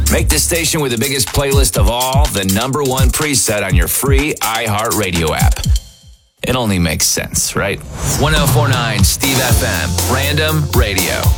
Make the station with the biggest playlist of all the number one preset on your free iHeartRadio app. It only makes sense, right? 1049 Steve FM, Random Radio.